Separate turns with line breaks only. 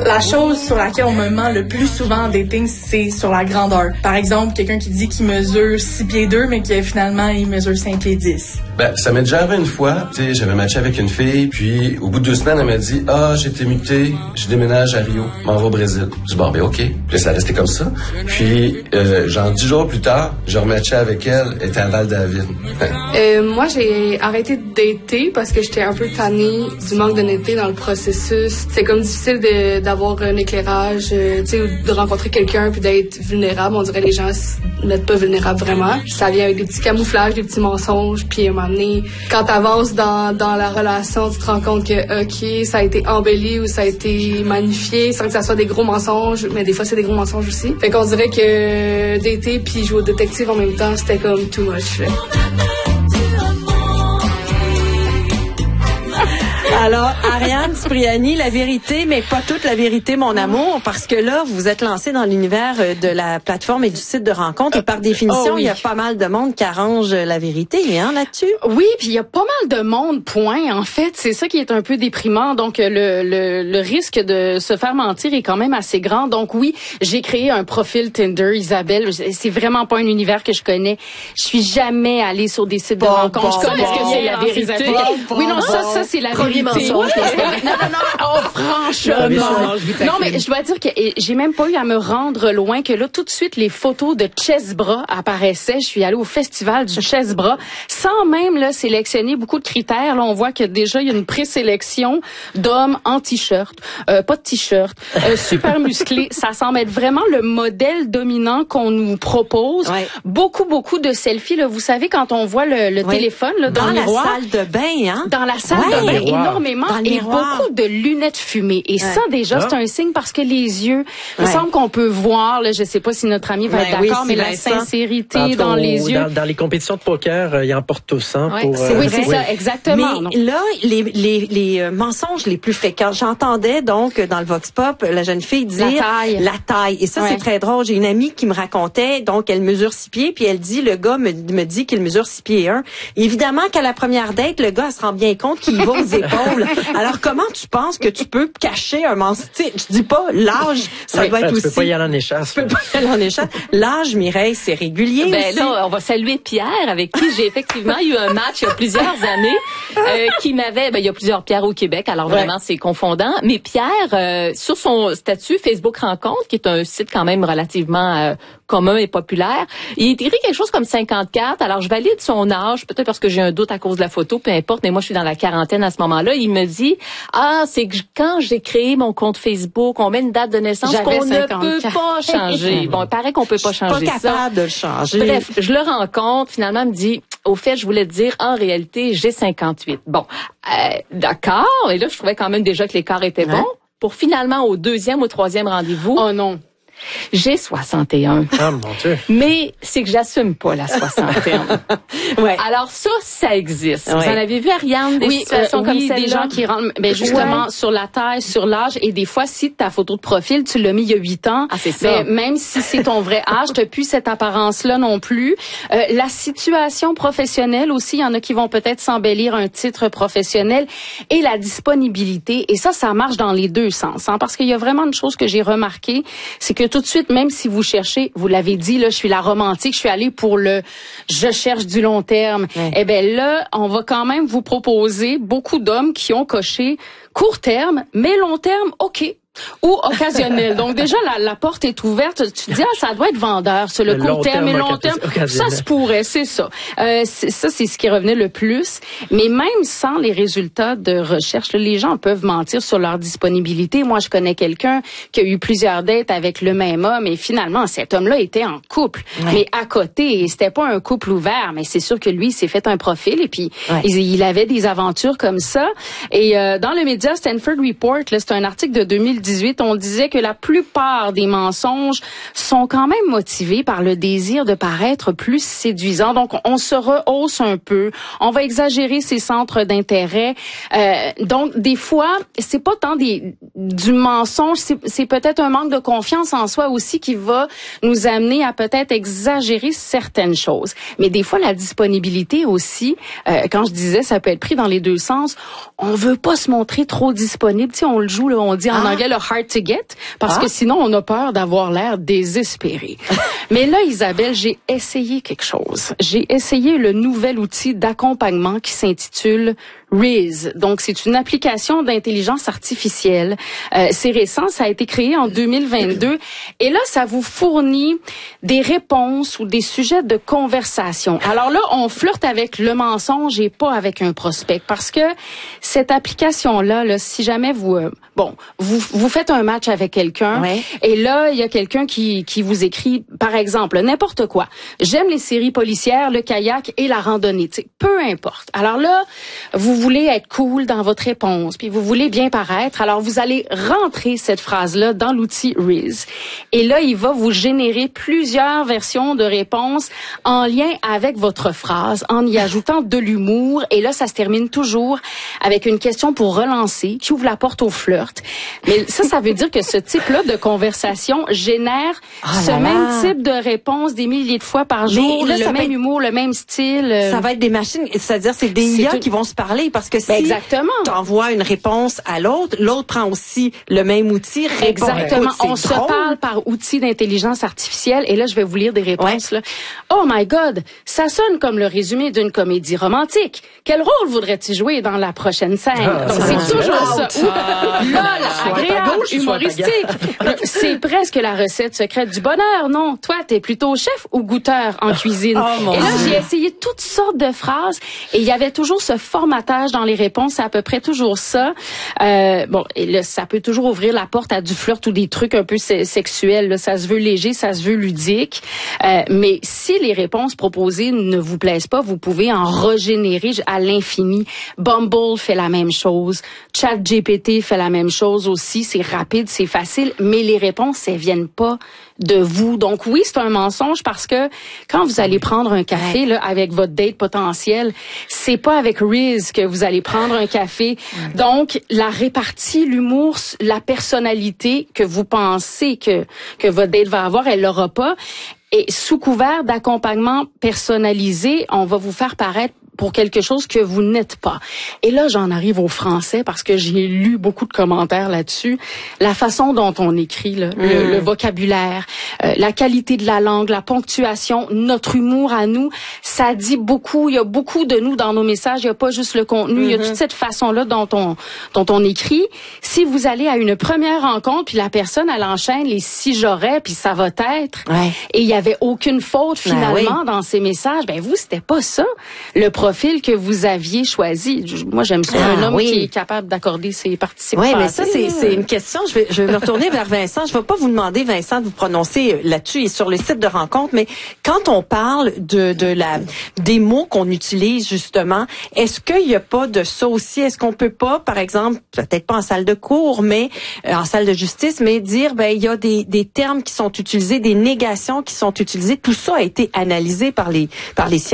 La chose sur laquelle on me ment le plus souvent en dating, c'est sur la grandeur. Par exemple, quelqu'un qui dit qu'il mesure 6 pieds 2, mais que finalement, il mesure 5 pieds 10.
Ben, ça m'est déjà arrivé une fois. Tu sais, j'avais matché avec une fille, puis au bout de 2 semaines, elle m'a dit « Ah, j'ai été muté, je déménage à Rio, m'en vais au Brésil. » Je dis « Bon, ben OK. » Puis ça restait comme ça. Puis, genre 10 jours plus tard, je rematchais avec elle, elle était à Val-David.
Moi, j'ai arrêté de dater parce que j'étais un peu tannée du manque d'honnêteté dans le processus. C'est comme difficile d'avoir un éclairage, tu sais, de rencontrer quelqu'un puis d'être vulnérable. On dirait que les gens n'êtes pas vulnérables vraiment. Ça vient avec des petits camouflages, des petits mensonges. Puis à un moment donné, quand t'avances dans la relation, tu te rends compte que, OK, ça a été embelli ou ça a été magnifié sans que ça soit des gros mensonges. Mais des fois, c'est des gros mensonges aussi. Fait qu'on dirait que dater puis jouer au détective en même temps, c'était comme too much.
Alors, Ariane Cipriani, la vérité, mais pas toute la vérité, mon amour, parce que là, vous êtes lancé dans l'univers de la plateforme et du site de rencontre, et par définition,
oui.
Il y a pas mal de monde qui arrange la vérité, hein, là-dessus?
Oui, puis il y a pas mal de monde, point. En fait, c'est ça qui est un peu déprimant. Donc, le risque de se faire mentir est quand même assez grand. Donc, oui, j'ai créé un profil Tinder, Isabelle. C'est vraiment pas un univers que je connais. Je suis jamais allée sur des sites de rencontres. Je connais ce que c'est la vérité. Oui, non, ça, c'est la vérité. Non, franchement. Non, mais je dois dire que j'ai même pas eu à me rendre loin que là, tout de suite, les photos de Chessbras apparaissaient. Je suis allée au festival du Chessbras sans même là sélectionner beaucoup de critères. Là, on voit que déjà, il y a une présélection d'hommes en t-shirt, pas de t-shirt, super musclés. Ça semble être vraiment le modèle dominant qu'on nous propose. Ouais. Beaucoup de selfies. Là. Vous savez, quand on voit le téléphone là, dans le miroir.
Dans la salle de bain, hein?
Dans la salle de bain, énormément. Et beaucoup de lunettes fumées. Et ça, déjà, c'est un signe parce que les yeux, il me semble qu'on peut voir, là, je sais pas si notre ami va être d'accord, mais la sincérité dans les yeux.
Dans les compétitions de poker, ils en portent tous, hein, pour...
Oui, c'est ça, exactement.
Mais là, les mensonges les plus fréquents, j'entendais donc dans le Vox Pop, la jeune fille dire... La taille. Et ça, c'est très drôle. J'ai une amie qui me racontait, donc elle mesure 6 pieds, puis elle dit, le gars me dit qu'il mesure 6 pieds 1. Évidemment qu'à la première date, le gars, elle se rend bien compte qu'il va aux épaules. Alors, comment tu penses que tu peux cacher un mensonge? Je dis pas l'âge, ça doit être aussi...
Tu peux pas y aller en échasse.
Tu peux pas y aller en échasse. L'âge, Mireille, c'est régulier aussi.
Là, on va saluer Pierre, avec qui j'ai effectivement eu un match il y a plusieurs années, qui m'avait... il y a plusieurs Pierre au Québec, alors vraiment, c'est confondant. Mais Pierre, sur son statut Facebook Rencontre, qui est un site quand même relativement commun et populaire, il écrit quelque chose comme 54. Alors, je valide son âge, peut-être parce que j'ai un doute à cause de la photo, peu importe, mais moi, je suis dans la quarantaine à ce moment-là. Il me dit, c'est que quand j'ai créé mon compte Facebook, on met une date de naissance qu'on ne peut pas changer. Bon, il paraît qu'on peut pas changer ça.
Pas capable de le changer.
Bref, je le rencontre, finalement, il me dit, au fait, je voulais te dire, en réalité, j'ai 58. Bon, d'accord. Et là, je trouvais quand même déjà que l'écart était bon. Pour finalement, au 2e ou 3e rendez-vous.
Oh non.
J'ai 61.
Ah, mon Dieu.
Mais c'est que j'assume pas la 61. Alors ça existe. Vous en avez vu, Ariane, des situations comme celle-là?
Des gens qui rentrent, justement, sur la taille, sur l'âge, et des fois, si ta photo de profil, tu l'as mis il y a 8 ans,
c'est ça.
Même si c'est ton vrai âge, t'as plus cette apparence-là non plus. La situation professionnelle aussi, il y en a qui vont peut-être s'embellir un titre professionnel, et la disponibilité, et ça marche dans les deux sens, hein, parce qu'il y a vraiment une chose que j'ai remarqué, c'est que tout de suite, même si vous cherchez, vous l'avez dit, là, je suis la romantique, je suis allée pour je cherche du long terme. Eh ben là, on va quand même vous proposer beaucoup d'hommes qui ont coché court terme, mais long terme, OK. Ou occasionnel. Donc déjà, la porte est ouverte. Tu te dis, ça doit être vendeur, le court terme et long terme. Ça se pourrait, c'est ça. Ça, c'est ce qui revenait le plus. Mais même sans les résultats de recherche, là, les gens peuvent mentir sur leur disponibilité. Moi, je connais quelqu'un qui a eu plusieurs dates avec le même homme et finalement, cet homme-là était en couple. Mais à côté, et c'était pas un couple ouvert, mais c'est sûr que lui, il s'est fait un profil et puis il avait des aventures comme ça. Et dans le média Stanford Report, là, c'est un article de 2018, on disait que la plupart des mensonges sont quand même motivés par le désir de paraître plus séduisant. Donc, on se rehausse un peu. On va exagérer ses centres d'intérêt. Donc, des fois, c'est pas tant du mensonge, c'est peut-être un manque de confiance en soi aussi qui va nous amener à peut-être exagérer certaines choses. Mais des fois, la disponibilité aussi, quand je disais, ça peut être pris dans les deux sens. On veut pas se montrer trop disponible. Tu sais, on le joue, là, on dit en anglais le hard to get parce que sinon on a peur d'avoir l'air désespéré. Mais là, Isabelle, j'ai essayé quelque chose. J'ai essayé le nouvel outil d'accompagnement qui s'intitule Riz. Donc, c'est une application d'intelligence artificielle. C'est récent, ça a été créé en 2022. Et là, ça vous fournit des réponses ou des sujets de conversation. Alors là, on flirte avec le mensonge et pas avec un prospect. Parce que cette application-là, là, si jamais vous faites un match avec quelqu'un, et là, il y a quelqu'un qui vous écrit, par exemple, n'importe quoi. J'aime les séries policières, le kayak et la randonnée. T'sais, peu importe. Alors là, vous voulez être cool dans votre réponse, puis vous voulez bien paraître, alors vous allez rentrer cette phrase-là dans l'outil Riz. Et là, il va vous générer plusieurs versions de réponses en lien avec votre phrase, en y ajoutant de l'humour. Et là, ça se termine toujours avec une question pour relancer, qui ouvre la porte au flirt. Mais ça veut dire que ce type-là de conversation génère même type de réponse des milliers de fois par jour, là, le même humour, le même style.
Ça va être des machines, c'est-à-dire c'est des IA qui vont se parler. Parce que si t'envoies une réponse à l'autre prend aussi le même outil.
Exactement. Écoute, on se parle par outil d'intelligence artificielle. Et là, je vais vous lire des réponses. Là. Oh my God, ça sonne comme le résumé d'une comédie romantique. Quel rôle voudrais-tu jouer dans la prochaine scène? Donc, c'est toujours ça. Lol, agréable, humoristique. C'est presque la recette secrète du bonheur, non? Toi, t'es plutôt chef ou goûteur en cuisine? Et là, j'ai essayé toutes sortes de phrases et il y avait toujours ce formatage dans les réponses, c'est à peu près toujours ça. Et là, ça peut toujours ouvrir la porte à du flirt ou des trucs un peu sexuels. Là. Ça se veut léger, ça se veut ludique. Mais si les réponses proposées ne vous plaisent pas, vous pouvez en régénérer à l'infini. Bumble fait la même chose. ChatGPT fait la même chose aussi. C'est rapide, c'est facile, mais les réponses, elles viennent pas de vous. Donc oui, c'est un mensonge parce que quand vous allez prendre un café là avec votre date potentiel, c'est pas avec Riz que vous allez prendre un café. Donc la répartie, l'humour, la personnalité que vous pensez que votre date va avoir, elle l'aura pas. Et sous couvert d'accompagnement personnalisé, on va vous faire paraître pour quelque chose que vous n'êtes pas. Et là, j'en arrive au français parce que j'ai lu beaucoup de commentaires là-dessus. La façon dont on écrit, là, le vocabulaire, la qualité de la langue, la ponctuation, notre humour à nous, ça dit beaucoup. Il y a beaucoup de nous dans nos messages. Il n'y a pas juste le contenu. Il y a toute cette façon-là dont on écrit. Si vous allez à une première rencontre, puis la personne, elle enchaîne les si j'aurais, puis ça va être, et il y avait aucune faute finalement dans ces messages, ben vous, c'était pas ça. Le profil que vous aviez choisi. Moi, j'aime ça. Un homme qui est capable d'accorder ses participations.
Oui, mais ça, c'est une question. Je vais me retourner vers Vincent. Je ne vais pas vous demander, Vincent, de vous prononcer là-dessus et sur le site de rencontre, mais quand on parle des mots qu'on utilise, justement, est-ce qu'il n'y a pas de ça aussi? Est-ce qu'on peut pas, par exemple, peut-être pas en salle de cours, mais en salle de justice, mais dire, il y a des termes qui sont utilisés, des négations qui sont utilisées. Tout ça a été analysé par les scientifiques.